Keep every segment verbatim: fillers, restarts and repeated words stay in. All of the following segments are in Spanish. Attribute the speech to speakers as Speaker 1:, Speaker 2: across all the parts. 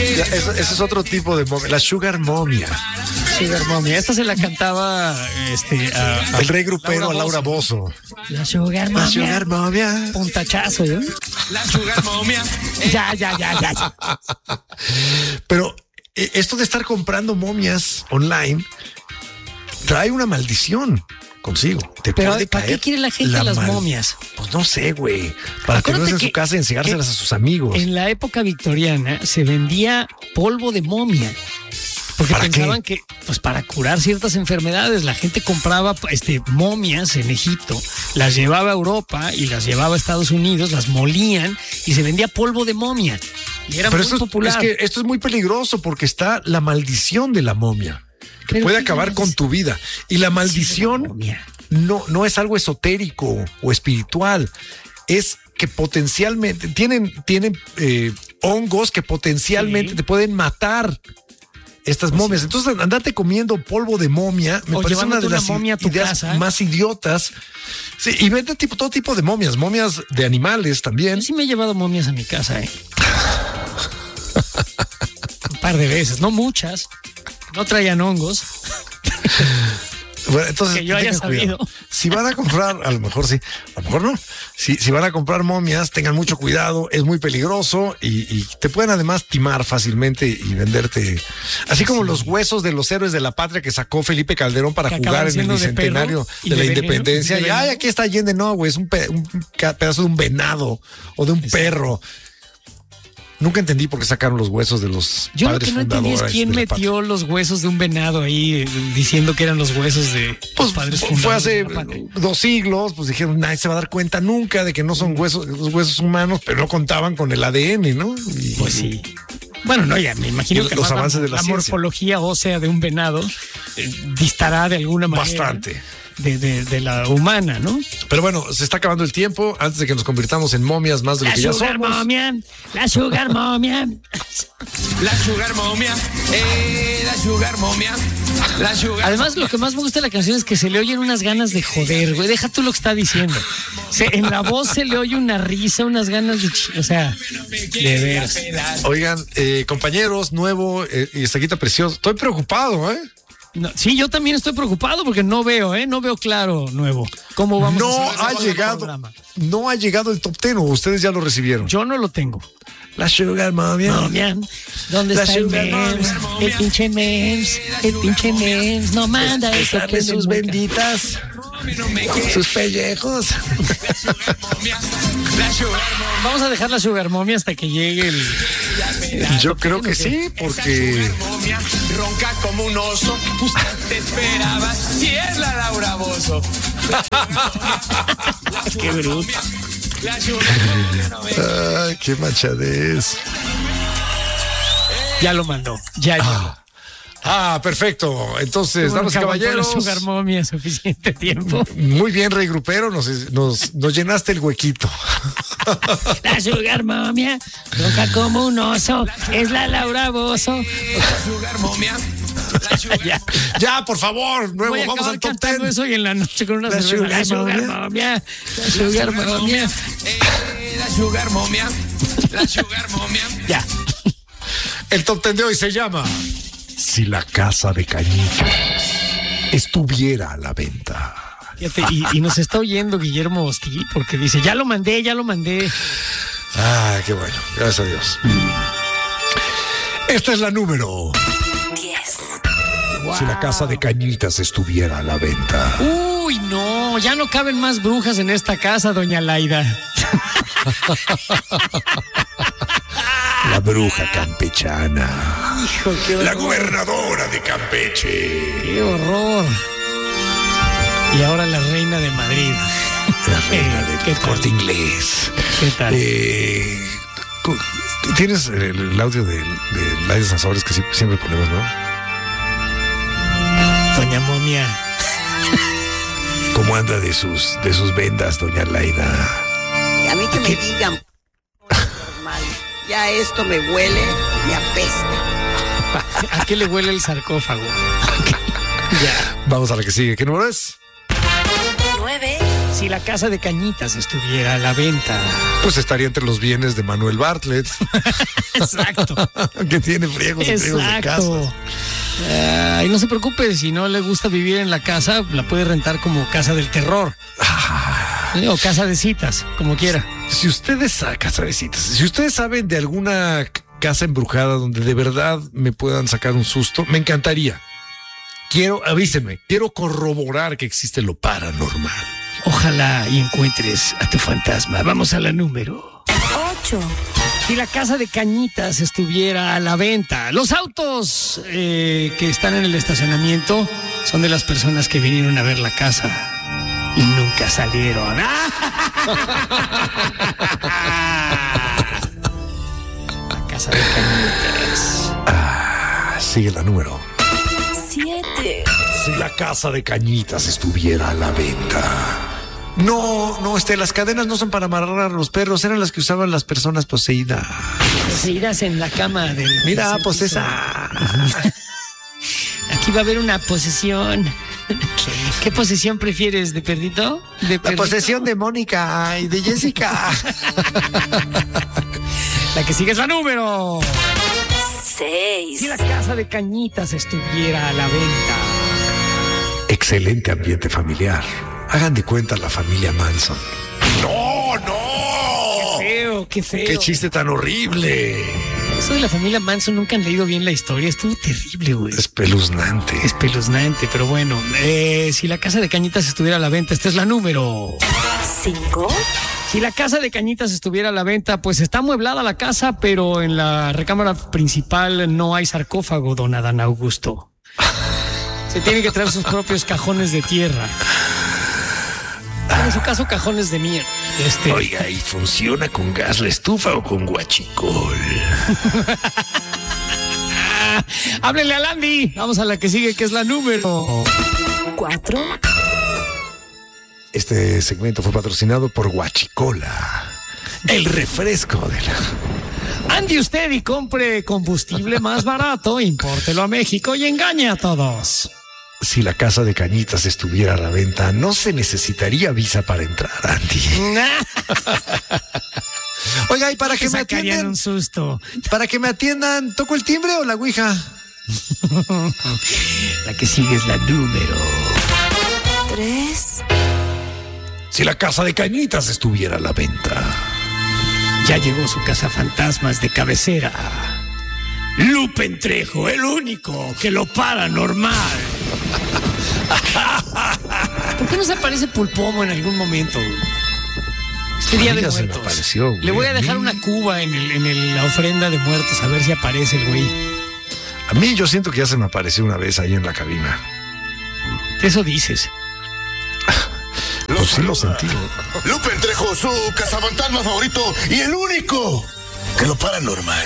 Speaker 1: Eso, eso es otro tipo de momia, la sugar momia.
Speaker 2: Sugar momia. Esta se la cantaba este, a, a
Speaker 1: el rey grupero, Laura a Laura Bozzo.
Speaker 2: La sugar momia.
Speaker 1: La sugar momia.
Speaker 2: Un tachazo, ¿eh?
Speaker 3: La sugar momia.
Speaker 2: Ya, ya, ya, ya, ya.
Speaker 1: Pero eh, esto de estar comprando momias online trae una maldición consigo. Te
Speaker 2: Pero
Speaker 1: puede
Speaker 2: ¿para
Speaker 1: caer
Speaker 2: qué quiere la gente
Speaker 1: la
Speaker 2: las
Speaker 1: mal...
Speaker 2: momias?
Speaker 1: Pues no sé, güey. Para tenerlas en su casa y enseñárselas a sus amigos.
Speaker 2: En la época victoriana se vendía polvo de momia. Porque pensaban qué? que, pues para curar ciertas enfermedades, la gente compraba este, momias en Egipto, las llevaba a Europa y las llevaba a Estados Unidos, las molían y se vendía polvo de momia. Y era
Speaker 1: Pero
Speaker 2: muy
Speaker 1: esto,
Speaker 2: popular.
Speaker 1: Es que esto es muy peligroso porque está la maldición de la momia, que puede acabar con tu vida. Y la maldición no, no es algo esotérico o espiritual, es que potencialmente tienen, tienen eh, hongos que potencialmente sí. te pueden matar. Estas pues momias. Sí. Entonces, andarte comiendo polvo de momia me
Speaker 2: o
Speaker 1: parece una de las
Speaker 2: momia
Speaker 1: ideas
Speaker 2: casa.
Speaker 1: más idiotas. Sí, y vende tipo, todo tipo de momias, momias de animales también.
Speaker 2: Yo sí me he llevado momias a mi casa, ¿eh? Un par de veces, no muchas. No traían hongos.
Speaker 1: Bueno, entonces,
Speaker 2: que yo haya sabido.
Speaker 1: Cuidado. Si van a comprar, a lo mejor sí, a lo mejor no. Si, si van a comprar momias, tengan mucho cuidado, es muy peligroso y, y te pueden además timar fácilmente y venderte. Así como sí. los huesos de los héroes de la patria que sacó Felipe Calderón para que jugar en el bicentenario de, de la de independencia. Veneno, y ay, aquí está Allende, no, güey, es un, pe, un pedazo de un venado o de un Exacto. perro. Nunca entendí por qué sacaron los huesos de los
Speaker 2: Yo
Speaker 1: padres
Speaker 2: fundadores. Yo lo que no entendí es quién metió los huesos de un venado ahí diciendo que eran los huesos de
Speaker 1: pues,
Speaker 2: los padres
Speaker 1: fundadores.
Speaker 2: Fue
Speaker 1: hace dos siglos, pues dijeron, nadie se va a dar cuenta nunca de que no son huesos, los huesos humanos, pero no contaban con el A D N, ¿no?
Speaker 2: Y, pues sí. Bueno, no, ya me imagino que
Speaker 1: los avances
Speaker 2: la,
Speaker 1: de la,
Speaker 2: la morfología ósea de un venado eh, distará de alguna manera.
Speaker 1: Bastante.
Speaker 2: De, de, de la humana, ¿no?
Speaker 1: Pero bueno, se está acabando el tiempo antes de que nos convirtamos en momias más de lo
Speaker 2: la
Speaker 1: que ya somos.
Speaker 2: La sugar momia, la sugar momia.
Speaker 3: La sugar momia, eh, la sugar momia, la sugar
Speaker 2: Además, lo que más me gusta de la canción es que se le oyen unas ganas de joder, güey. Deja tú lo que está diciendo. Se, en la voz se le oye una risa, unas ganas de... Ch- o sea, de veras.
Speaker 1: Oigan, eh, compañeros, nuevo eh, y Estaquita Precioso. Estoy preocupado, ¿eh?
Speaker 2: No, sí, yo también estoy preocupado porque no veo, ¿eh? No veo claro, nuevo. ¿Cómo vamos
Speaker 1: no
Speaker 2: a hacer
Speaker 1: ha llegado, no ha llegado el top ten, o ustedes ya lo recibieron.
Speaker 2: Yo no lo tengo.
Speaker 1: La sugar momia.
Speaker 2: Momia. ¿Dónde
Speaker 1: La
Speaker 2: está el Mems? El pinche Mems. El pinche Mems. No manda
Speaker 1: es,
Speaker 2: eso.
Speaker 1: Que sus benditas. Sus pellejos.
Speaker 2: Vamos a dejar la sugar momia hasta que llegue el...
Speaker 1: Yo creo que sí, porque...
Speaker 3: Ronca como un oso. Usted te esperaba. Si es la Laura Bozzo.
Speaker 2: Qué bruto.
Speaker 1: Ay, qué machadez.
Speaker 2: Ya lo mandó. Ya, ya.
Speaker 1: Ah, ah perfecto. Entonces, damas y caballeros.
Speaker 2: Sugar momia suficiente tiempo.
Speaker 1: Muy bien, Rey Grupero. Nos, nos, nos llenaste el huequito.
Speaker 2: La sugar momia ronca como un oso. Es la Laura Bozzo.
Speaker 3: La sugar momia.
Speaker 1: ya, ya, por favor, nuevo,
Speaker 2: Voy a
Speaker 1: vamos al top
Speaker 2: ten. Eso y en la noche con una
Speaker 1: la
Speaker 2: cerveza.
Speaker 1: Sugar
Speaker 2: La sugar momia. La sugar momia.
Speaker 3: Eh, la sugar momia. La sugar momia.
Speaker 2: Ya.
Speaker 1: El top ten de hoy se llama Si la casa de Cañita estuviera a la venta.
Speaker 2: Fíjate, y, y nos está oyendo Guillermo Hostil porque dice, ya lo mandé, ya lo mandé.
Speaker 1: Ah, qué bueno, gracias a Dios. Esta es la número
Speaker 4: diez.
Speaker 1: Wow. Si la casa de Cañitas estuviera a la venta.
Speaker 2: Uy, no, ya no caben más brujas en esta casa, doña Laida.
Speaker 1: La bruja campechana.
Speaker 2: Hijo, qué horror.
Speaker 1: La gobernadora de Campeche.
Speaker 2: Qué horror. Y ahora la reina de Madrid.
Speaker 1: La reina del Corte Inglés.
Speaker 2: ¿Qué tal?
Speaker 1: Eh, ¿Tienes el, el audio de, de Laida Sansores que siempre ponemos, no?
Speaker 2: Doña Momia.
Speaker 1: ¿Cómo anda de sus, de sus vendas, doña Laida?
Speaker 5: A mí que me digan normal. Ya esto me huele, me apesta.
Speaker 2: ¿A qué le huele el sarcófago?
Speaker 1: Ya. Vamos a la que sigue. ¿Qué número es?
Speaker 4: nueve.
Speaker 2: Si la casa de Cañitas estuviera a la venta.
Speaker 1: Pues estaría entre los bienes de Manuel Bartlett.
Speaker 2: Exacto.
Speaker 1: Que tiene friegos y friegos de casa.
Speaker 2: Uh, y no se preocupe, si no le gusta vivir en la casa, la puede rentar como casa del terror.
Speaker 1: Ah.
Speaker 2: ¿Sí? O casa de citas, como quiera.
Speaker 1: Si ustedes, ah, casa de citas, si ustedes saben de alguna casa embrujada donde de verdad me puedan sacar un susto, me encantaría. Quiero, avísenme, quiero corroborar que existe lo paranormal.
Speaker 2: Ojalá y encuentres a tu fantasma. Vamos a la número
Speaker 5: ocho.
Speaker 2: Si la casa de Cañitas estuviera a la venta. Los autos eh, que están en el estacionamiento son de las personas que vinieron a ver la casa y nunca salieron. La casa de Cañitas.
Speaker 1: Ah, sigue la número
Speaker 5: siete.
Speaker 1: Si la casa de Cañitas estuviera a la venta. No, no, este, las cadenas no son para amarrar a los perros, eran las que usaban las personas poseídas.
Speaker 2: Poseídas en la cama del...
Speaker 1: Mira, pues esa.
Speaker 2: Aquí va a haber una posesión. ¿Qué posesión prefieres, de perrito? ¿De
Speaker 1: La
Speaker 2: perrito?
Speaker 1: posesión de Mónica y de Jessica.
Speaker 2: La que sigue es la número
Speaker 5: seis.
Speaker 2: Si la casa de Cañitas estuviera a la venta.
Speaker 1: Excelente ambiente familiar. Hagan de cuenta la familia Manson. ¡No, no!
Speaker 2: Qué feo, qué feo.
Speaker 1: ¡Qué chiste tan horrible!
Speaker 2: Eso de la familia Manson nunca han leído bien la historia. Estuvo terrible, güey.
Speaker 1: Espeluznante.
Speaker 2: Espeluznante, pero bueno. Eh, si la casa de Cañitas estuviera a la venta, esta es la número
Speaker 5: cinco.
Speaker 2: Si la casa de Cañitas estuviera a la venta, pues está amueblada la casa, pero en la recámara principal no hay sarcófago, don Adán Augusto. Se tiene que traer sus propios cajones de tierra. En su caso, cajones de mierda. Este...
Speaker 1: Oiga, ¿y funciona con gas la estufa o con guachicol?
Speaker 2: Háblenle a Landy. Vamos a la que sigue, que es la número
Speaker 5: cuatro.
Speaker 1: Este segmento fue patrocinado por Guachicola, el refresco de la...
Speaker 2: Ande usted y compre combustible más barato, impórtelo a México y engañe a todos.
Speaker 1: Si la casa de Cañitas estuviera a la venta, no se necesitaría visa para entrar, Andy. Oiga, y para que me atiendan
Speaker 2: un susto.
Speaker 1: Para que me atiendan, ¿toco el timbre o la ouija?
Speaker 2: La que sigue es la número
Speaker 5: tres.
Speaker 1: Si la casa de Cañitas estuviera a la venta.
Speaker 2: Ya llegó su casa fantasmas de cabecera. Lupe Trejo, el único que lo paranormal. ¿Por qué no se aparece Pulpomo en algún momento? Este día de
Speaker 1: ya
Speaker 2: muertos.
Speaker 1: se me apareció, güey.
Speaker 2: Le voy a dejar una cuba en, el, en el, la ofrenda de muertos a ver si aparece el güey.
Speaker 1: A mí yo siento que ya se me apareció una vez ahí en la cabina.
Speaker 2: Eso dices.
Speaker 1: Pues sí lo sentí.
Speaker 4: Lupe Trejo, su cazafantasma favorito y el único que lo paranormal.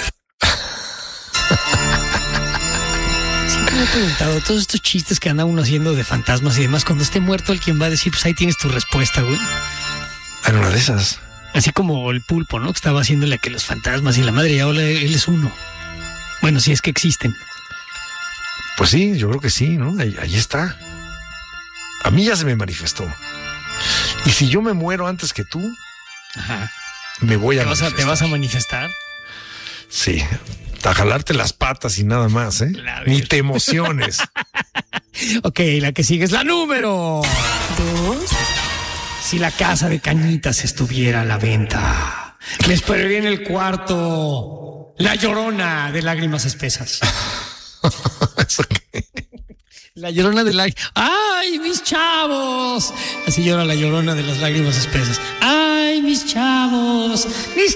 Speaker 2: Siempre me he preguntado, todos estos chistes que anda uno haciendo de fantasmas y demás, cuando esté muerto, el quien va a decir, pues ahí tienes tu respuesta, güey.
Speaker 1: En una de esas.
Speaker 2: Así como el Pulpo, ¿no? Que estaba haciéndole a que los fantasmas y la madre, y ahora él es uno. Bueno, si es que existen.
Speaker 1: Pues sí, yo creo que sí, ¿no? Ahí, ahí está. A mí ya se me manifestó. Y si yo me muero antes que tú,
Speaker 2: Ajá.
Speaker 1: me voy a
Speaker 2: ¿Te vas a,
Speaker 1: manifestar.
Speaker 2: ¿Te vas a manifestar?
Speaker 1: Sí, a jalarte las patas y nada más, ¿eh?
Speaker 2: La
Speaker 1: Ni
Speaker 2: vida.
Speaker 1: te emociones.
Speaker 2: Ok, la que sigue es la número
Speaker 5: Dos.
Speaker 2: Si la casa de Cañitas estuviera a la venta, me esperaría en el cuarto la Llorona de lágrimas espesas.
Speaker 1: ¿Eso qué?
Speaker 2: La Llorona de lágrimas. ¡Ay, mis chavos! Así llora la Llorona de las lágrimas espesas. ¡Ay, mis chavos! ¡Mis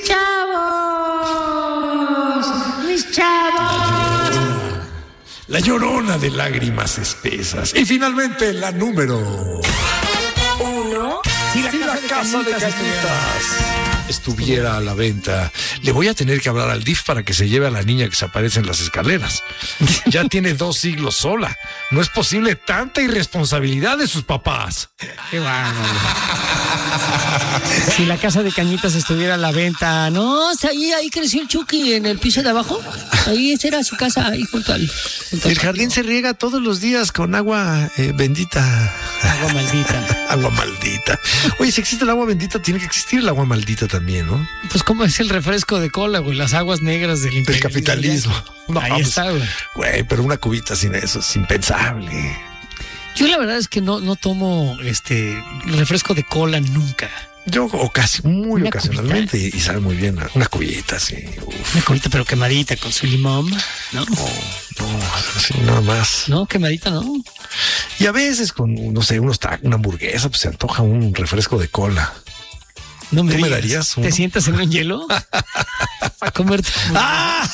Speaker 2: chavos! ¡Mis chavos!
Speaker 1: La Llorona de lágrimas espesas. Y finalmente la número...
Speaker 5: Uno.
Speaker 2: Si la
Speaker 1: Si la casa de
Speaker 2: Cañitas
Speaker 1: Cañitas estuviera a la venta, le voy a tener que hablar al D I F para que se lleve a la niña que se aparece en las escaleras. Ya tiene dos siglos sola. No es posible tanta irresponsabilidad de sus papás.
Speaker 2: Qué bárbaro. Si la casa de Cañitas estuviera a la venta, no, ahí, ahí creció el Chucky en el piso de abajo. Ahí esa era su casa, ahí junto al. Junto
Speaker 1: El
Speaker 2: al
Speaker 1: jardín se riega todos los días con agua eh, bendita.
Speaker 2: Agua maldita.
Speaker 1: Agua maldita. Oye, si existe el agua bendita, tiene que existir el agua maldita también, ¿no?
Speaker 2: Pues como es el refresco de cola, güey, las aguas negras del,
Speaker 1: Del capitalismo. No,
Speaker 2: ahí
Speaker 1: pues,
Speaker 2: está, güey.
Speaker 1: Güey, pero una cubita sin eso es impensable.
Speaker 2: Yo la verdad es que no, no tomo este refresco de cola nunca.
Speaker 1: Yo o casi, muy
Speaker 2: Una
Speaker 1: ocasionalmente y, y sabe muy bien. Una cubita, sí. Uf.
Speaker 2: Una cubita pero quemadita con su limón, ¿no?
Speaker 1: No, no, así nada más.
Speaker 2: No, quemadita no.
Speaker 1: Y a veces con, no sé, unos tacos, una hamburguesa, pues se antoja un refresco de cola.
Speaker 2: No me
Speaker 1: ¿Tú me
Speaker 2: digas.
Speaker 1: darías uno?
Speaker 2: ¿Te sientas en un hielo? A comerte.
Speaker 1: ¡Ah!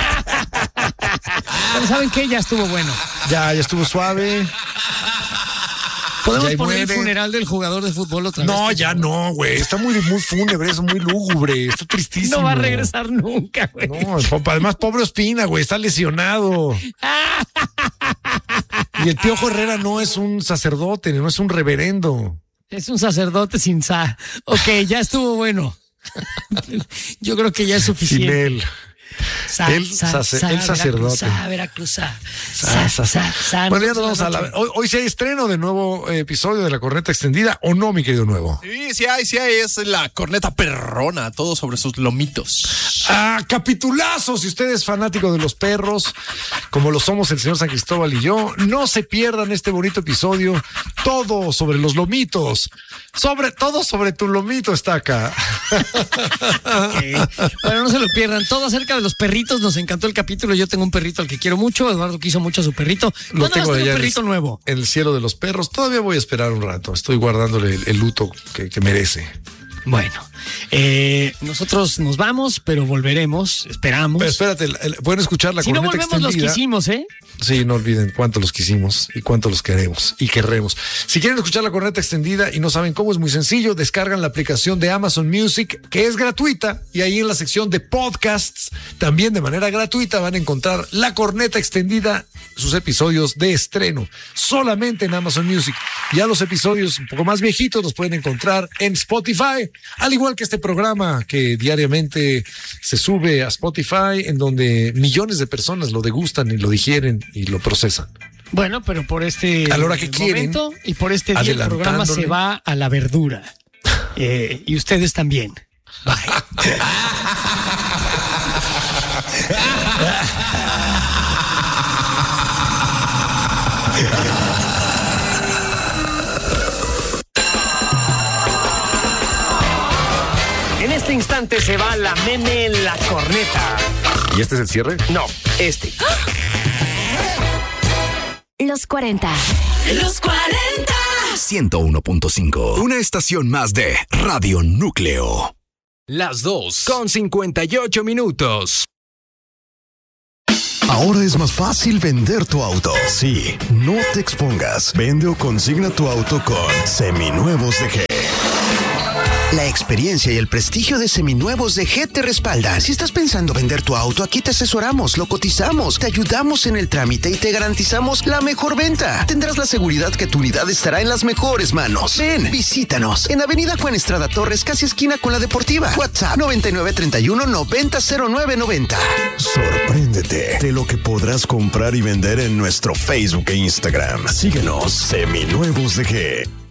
Speaker 2: Pero ¿saben qué? Ya estuvo bueno.
Speaker 1: Ya, ya estuvo suave.
Speaker 2: ¿Podemos
Speaker 1: Ya hay
Speaker 2: poner el
Speaker 1: muere.
Speaker 2: funeral del jugador de fútbol otra vez?
Speaker 1: No, ya no, güey. Está muy, muy fúnebre, es muy lúgubre. Está tristísimo.
Speaker 2: No va a regresar nunca, güey.
Speaker 1: No, además, pobre Ospina, güey, está lesionado. Y el Piojo Herrera no es un sacerdote, no es un reverendo.
Speaker 2: Es un sacerdote sin sa. Ok, ya estuvo bueno. Yo creo que ya es
Speaker 1: Sin
Speaker 2: suficiente.
Speaker 1: él.
Speaker 2: Sa,
Speaker 1: El sace- el sacerdote.
Speaker 2: Veracruzá, Veracruzá.
Speaker 1: Sa, sa, sa.
Speaker 2: sa,
Speaker 1: Bueno, ya nos
Speaker 2: nosotros
Speaker 1: vamos a la.
Speaker 2: noche.
Speaker 1: Hoy, hoy sí hay estreno de nuevo eh, episodio de La Corneta Extendida, ¿o no, mi querido Nuevo?
Speaker 6: Sí, sí hay, sí hay, es la corneta perrona, todo sobre sus lomitos.
Speaker 1: Ah, capitulazo, si usted es fanático de los perros, como lo somos el señor San Cristóbal y yo, no se pierdan este bonito episodio, todo sobre los lomitos, sobre todo sobre tu lomito está acá.
Speaker 2: Ok. Bueno, no se lo pierdan. Todo acerca de los perritos. Nos encantó el capítulo. Yo tengo un perrito al que quiero mucho. Eduardo quiso mucho a su perrito.
Speaker 1: Lo
Speaker 2: ¿Cuándo vas a
Speaker 1: tengo
Speaker 2: tener
Speaker 1: allá
Speaker 2: un
Speaker 1: en
Speaker 2: perrito
Speaker 1: el-
Speaker 2: nuevo?
Speaker 1: En el cielo de los perros, todavía voy a esperar un rato, estoy guardándole el, el luto que, que merece.
Speaker 2: Bueno, eh, nosotros nos vamos, pero volveremos. Esperamos.
Speaker 1: Pero espérate, el- el- pueden escuchar la
Speaker 2: si no
Speaker 1: corneta
Speaker 2: volvemos, los
Speaker 1: extendida.
Speaker 2: quisimos, ¿eh?
Speaker 1: Sí, no olviden cuánto los quisimos y cuánto los queremos y querremos. Si quieren escuchar la corneta extendida y no saben cómo, es muy sencillo. Descargan la aplicación de Amazon Music, que es gratuita, y ahí en la sección de podcasts, también de manera gratuita, van a encontrar la corneta extendida, sus episodios de estreno, solamente en Amazon Music. Ya los episodios un poco más viejitos los pueden encontrar en Spotify, al igual que este programa que diariamente se sube a Spotify, en donde millones de personas lo degustan y lo digieren y lo procesan.
Speaker 2: Bueno, pero por este
Speaker 1: A la hora que quieren,
Speaker 2: momento y por este día el programa
Speaker 1: adelantándole.
Speaker 2: se va a la verdura. Eh, y ustedes también. Bye. En este instante se va la meme en la corneta.
Speaker 1: ¿Y este es el cierre?
Speaker 2: No, este.
Speaker 7: Los cuarenta.
Speaker 8: Los cuarenta.
Speaker 9: ciento uno punto cinco. Una estación más de Radio Núcleo.
Speaker 3: Las dos con cincuenta y ocho minutos.
Speaker 4: Ahora es más fácil vender tu auto. Sí, no te expongas. Vende o consigna tu auto con Seminuevos de G.
Speaker 10: La experiencia y el prestigio de Seminuevos de G te respaldan. Si estás pensando vender tu auto, aquí te asesoramos, lo cotizamos, te ayudamos en el trámite y te garantizamos la mejor venta. Tendrás la seguridad que tu unidad estará en las mejores manos. Ven, visítanos en Avenida Juan Estrada Torres, casi esquina con la Deportiva. WhatsApp noventa y nueve treinta y uno noventa cero nueve noventa.
Speaker 4: Sorpréndete de lo que podrás comprar y vender en nuestro Facebook e Instagram. Síguenos, Seminuevos de G.